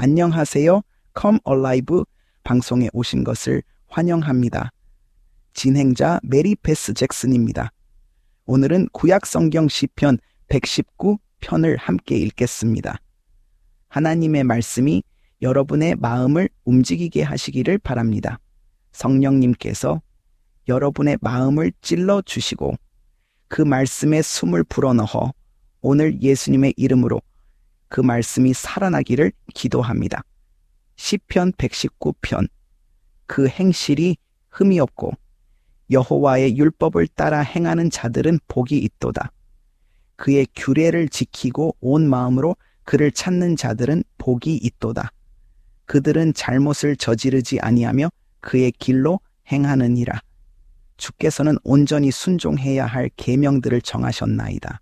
안녕하세요. Come Alive 방송에 오신 것을 환영합니다. 진행자 메리 패스 잭슨입니다. 오늘은 구약성경 시편 119편을 함께 읽겠습니다. 하나님의 말씀이 여러분의 마음을 움직이게 하시기를 바랍니다. 성령님께서 여러분의 마음을 찔러주시고 그 말씀에 숨을 불어넣어 오늘 예수님의 이름으로 그 말씀이 살아나기를 기도합니다. 시편 119편. 그 행실이 흠이 없고 여호와의 율법을 따라 행하는 자들은 복이 있도다. 그의 규례를 지키고 온 마음으로 그를 찾는 자들은 복이 있도다. 그들은 잘못을 저지르지 아니하며 그의 길로 행하느니라. 주께서는 온전히 순종해야 할 계명들을 정하셨나이다.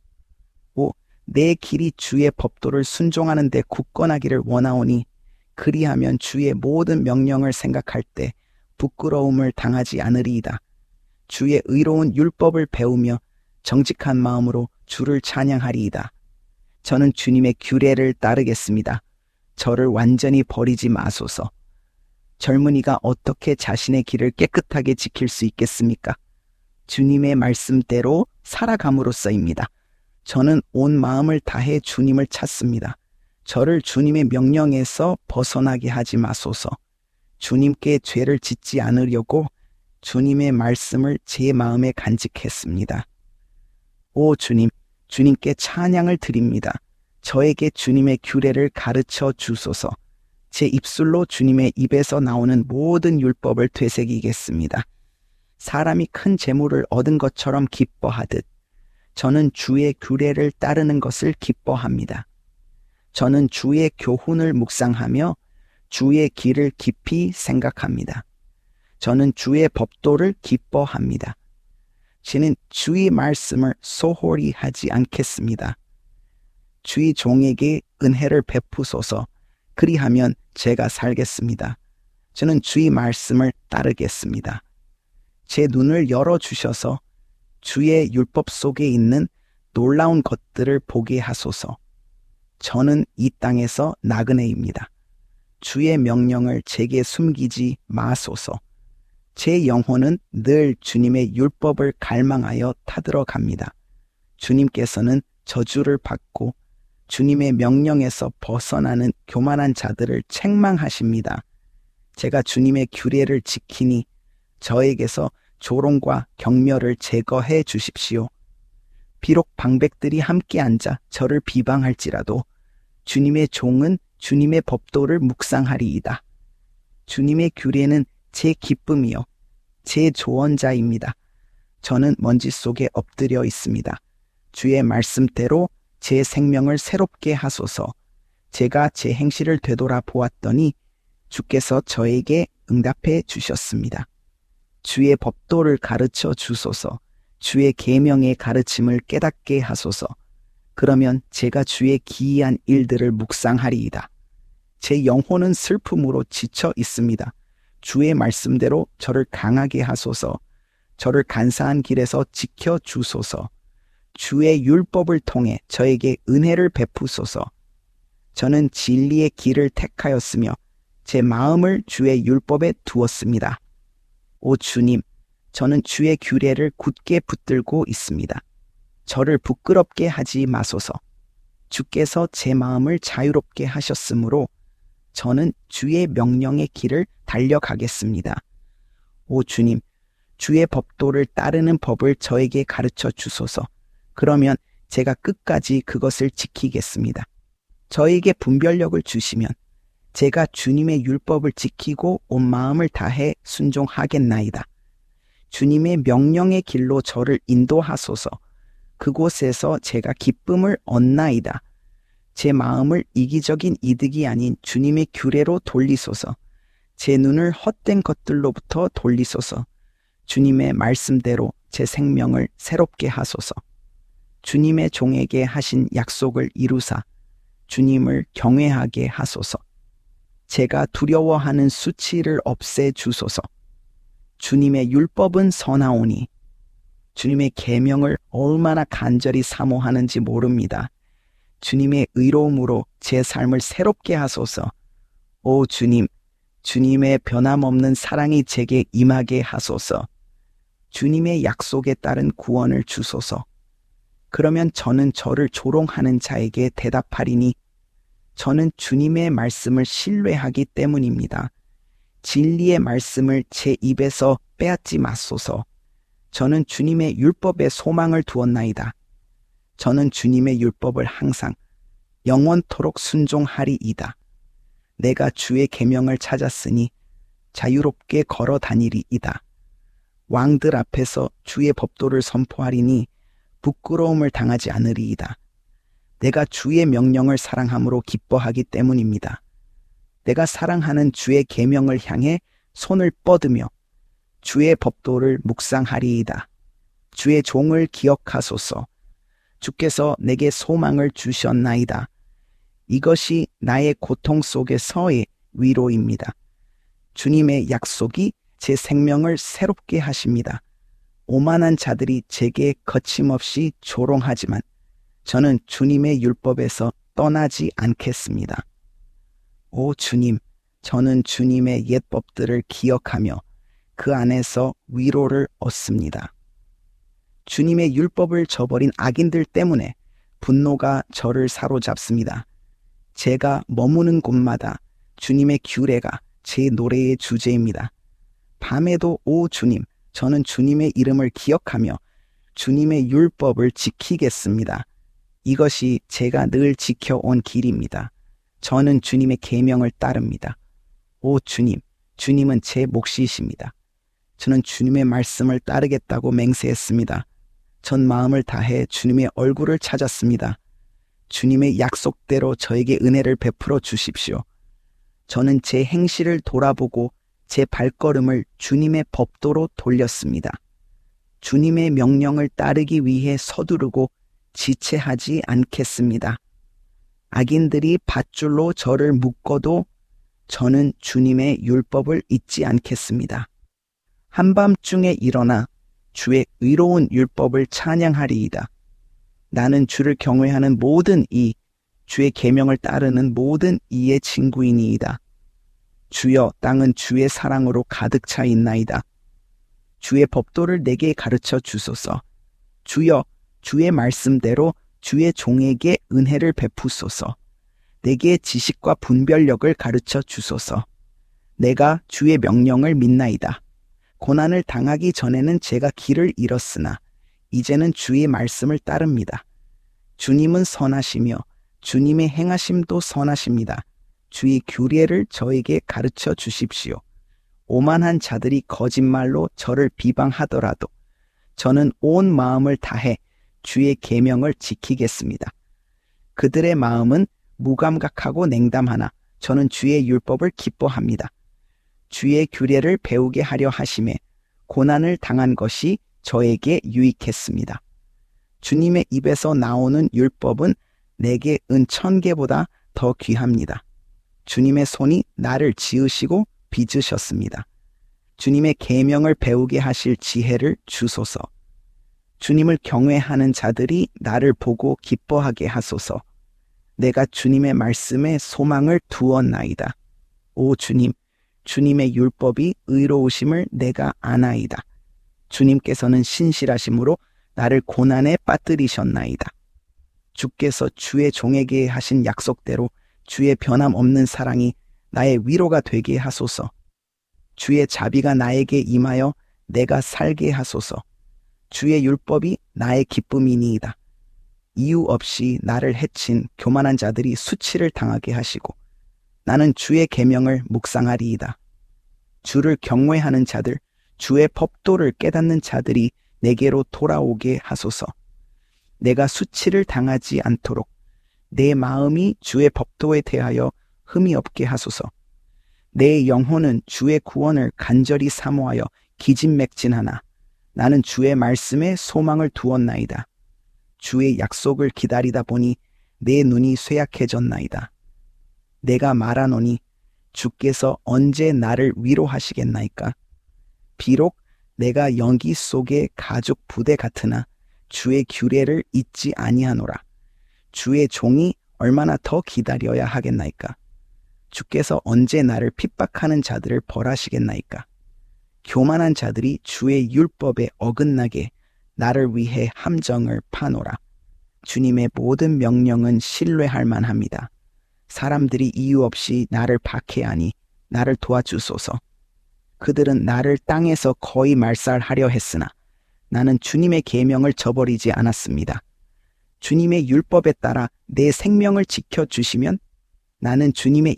내 길이 주의 법도를 순종하는 데 굳건하기를 원하오니 그리하면 주의 모든 명령을 생각할 때 부끄러움을 당하지 않으리이다. 주의 의로운 율법을 배우며 정직한 마음으로 주를 찬양하리이다. 저는 주님의 규례를 따르겠습니다. 저를 완전히 버리지 마소서. 젊은이가 어떻게 자신의 길을 깨끗하게 지킬 수 있겠습니까? 주님의 말씀대로 살아감으로써입니다. 저는 온 마음을 다해 주님을 찾습니다. 저를 주님의 명령에서 벗어나게 하지 마소서. 주님께 죄를 짓지 않으려고 주님의 말씀을 제 마음에 간직했습니다. 오 주님, 주님께 찬양을 드립니다. 저에게 주님의 규례를 가르쳐 주소서. 제 입술로 주님의 입에서 나오는 모든 율법을 되새기겠습니다. 사람이 큰 재물을 얻은 것처럼 기뻐하듯 저는 주의 규례를 따르는 것을 기뻐합니다. 저는 주의 교훈을 묵상하며 주의 길을 깊이 생각합니다. 저는 주의 법도를 기뻐합니다. 저는 주의 말씀을 소홀히 하지 않겠습니다. 주의 종에게 은혜를 베푸소서. 그리하면 제가 살겠습니다. 저는 주의 말씀을 따르겠습니다. 제 눈을 열어주셔서 주의 율법 속에 있는 놀라운 것들을 보게 하소서. 저는 이 땅에서 나그네입니다. 주의 명령을 제게 숨기지 마소서. 제 영혼은 늘 주님의 율법을 갈망하여 타들어갑니다. 주님께서는 저주를 받고 주님의 명령에서 벗어나는 교만한 자들을 책망하십니다. 제가 주님의 규례를 지키니 저에게서 조롱과 경멸을 제거해 주십시오. 비록 방백들이 함께 앉아 저를 비방할지라도 주님의 종은 주님의 법도를 묵상하리이다. 주님의 규례는 제 기쁨이요 제 조언자입니다. 저는 먼지 속에 엎드려 있습니다. 주의 말씀대로 제 생명을 새롭게 하소서. 제가 제 행실을 되돌아 보았더니 주께서 저에게 응답해 주셨습니다. 주의 법도를 가르쳐 주소서. 주의 계명의 가르침을 깨닫게 하소서. 그러면 제가 주의 기이한 일들을 묵상하리이다. 제 영혼은 슬픔으로 지쳐 있습니다. 주의 말씀대로 저를 강하게 하소서. 저를 간사한 길에서 지켜 주소서. 주의 율법을 통해 저에게 은혜를 베푸소서. 저는 진리의 길을 택하였으며 제 마음을 주의 율법에 두었습니다. 오 주님, 저는 주의 규례를 굳게 붙들고 있습니다. 저를 부끄럽게 하지 마소서. 주께서 제 마음을 자유롭게 하셨으므로 저는 주의 명령의 길을 달려가겠습니다. 오 주님, 주의 법도를 따르는 법을 저에게 가르쳐 주소서. 그러면 제가 끝까지 그것을 지키겠습니다. 저에게 분별력을 주시면 제가 주님의 율법을 지키고 온 마음을 다해 순종하겠나이다. 주님의 명령의 길로 저를 인도하소서. 그곳에서 제가 기쁨을 얻나이다. 제 마음을 이기적인 이득이 아닌 주님의 규례로 돌리소서. 제 눈을 헛된 것들로부터 돌리소서. 주님의 말씀대로 제 생명을 새롭게 하소서. 주님의 종에게 하신 약속을 이루사 주님을 경외하게 하소서. 제가 두려워하는 수치를 없애 주소서. 주님의 율법은 선하오니 주님의 계명을 얼마나 간절히 사모하는지 모릅니다. 주님의 의로움으로 제 삶을 새롭게 하소서. 오 주님, 주님의 변함없는 사랑이 제게 임하게 하소서. 주님의 약속에 따른 구원을 주소서. 그러면 저는 저를 조롱하는 자에게 대답하리니 저는 주님의 말씀을 신뢰하기 때문입니다. 진리의 말씀을 제 입에서 빼앗지 마소서. 저는 주님의 율법에 소망을 두었나이다. 저는 주님의 율법을 항상 영원토록 순종하리이다. 내가 주의 계명을 찾았으니 자유롭게 걸어 다니리이다. 왕들 앞에서 주의 법도를 선포하리니 부끄러움을 당하지 않으리이다. 내가 주의 명령을 사랑함으로 기뻐하기 때문입니다. 내가 사랑하는 주의 계명을 향해 손을 뻗으며 주의 법도를 묵상하리이다. 주의 종을 기억하소서. 주께서 내게 소망을 주셨나이다. 이것이 나의 고통 속에서의 위로입니다. 주님의 약속이 제 생명을 새롭게 하십니다. 오만한 자들이 제게 거침없이 조롱하지만 저는 주님의 율법에서 떠나지 않겠습니다. 오 주님, 저는 주님의 옛 법들을 기억하며 그 안에서 위로를 얻습니다. 주님의 율법을 저버린 악인들 때문에 분노가 저를 사로잡습니다. 제가 머무는 곳마다 주님의 규례가 제 노래의 주제입니다. 밤에도 오 주님, 저는 주님의 이름을 기억하며 주님의 율법을 지키겠습니다. 이것이 제가 늘 지켜온 길입니다. 저는 주님의 계명을 따릅니다. 오 주님, 주님은 제 몫이십니다. 저는 주님의 말씀을 따르겠다고 맹세했습니다. 전 마음을 다해 주님의 얼굴을 찾았습니다. 주님의 약속대로 저에게 은혜를 베풀어 주십시오. 저는 제 행실을 돌아보고 제 발걸음을 주님의 법도로 돌렸습니다. 주님의 명령을 따르기 위해 서두르고 지체하지 않겠습니다. 악인들이 밧줄로 저를 묶어도 저는 주님의 율법을 잊지 않겠습니다. 한밤중에 일어나 주의 의로운 율법을 찬양하리이다. 나는 주를 경외하는 모든 이, 주의 계명을 따르는 모든 이의 친구이니이다. 주여, 땅은 주의 사랑으로 가득 차 있나이다. 주의 법도를 내게 가르쳐 주소서. 주여, 주의 말씀대로 주의 종에게 은혜를 베푸소서. 내게 지식과 분별력을 가르쳐 주소서. 내가 주의 명령을 믿나이다. 고난을 당하기 전에는 제가 길을 잃었으나 이제는 주의 말씀을 따릅니다. 주님은 선하시며 주님의 행하심도 선하십니다. 주의 규례를 저에게 가르쳐 주십시오. 오만한 자들이 거짓말로 저를 비방하더라도 저는 온 마음을 다해 주의 계명을 지키겠습니다. 그들의 마음은 무감각하고 냉담하나 저는 주의 율법을 기뻐합니다. 주의 규례를 배우게 하려 하심에 고난을 당한 것이 저에게 유익했습니다. 주님의 입에서 나오는 율법은 내게 은 1000개보다 더 귀합니다. 주님의 손이 나를 지으시고 빚으셨습니다. 주님의 계명을 배우게 하실 지혜를 주소서. 주님을 경외하는 자들이 나를 보고 기뻐하게 하소서. 내가 주님의 말씀에 소망을 두었나이다. 오 주님, 주님의 율법이 의로우심을 내가 아나이다. 주님께서는 신실하심으로 나를 고난에 빠뜨리셨나이다. 주께서 주의 종에게 하신 약속대로 주의 변함없는 사랑이 나의 위로가 되게 하소서. 주의 자비가 나에게 임하여 내가 살게 하소서. 주의 율법이 나의 기쁨이니이다. 이유 없이 나를 해친 교만한 자들이 수치를 당하게 하시고 나는 주의 계명을 묵상하리이다. 주를 경외하는 자들, 주의 법도를 깨닫는 자들이 내게로 돌아오게 하소서. 내가 수치를 당하지 않도록 내 마음이 주의 법도에 대하여 흠이 없게 하소서. 내 영혼은 주의 구원을 간절히 사모하여 기진맥진하나 나는 주의 말씀에 소망을 두었나이다. 주의 약속을 기다리다 보니 내 눈이 쇠약해졌나이다. 내가 말하노니 주께서 언제 나를 위로하시겠나이까? 비록 내가 연기 속의 가죽 부대 같으나 주의 규례를 잊지 아니하노라. 주의 종이 얼마나 더 기다려야 하겠나이까? 주께서 언제 나를 핍박하는 자들을 벌하시겠나이까? 교만한 자들이 주의 율법에 어긋나게 나를 위해 함정을 파노라. 주님의 모든 명령은 신뢰할 만합니다. 사람들이 이유 없이 나를 박해하니 나를 도와주소서. 그들은 나를 땅에서 거의 말살하려 했으나 나는 주님의 계명을 저버리지 않았습니다. 주님의 율법에 따라 내 생명을 지켜주시면 나는 주님의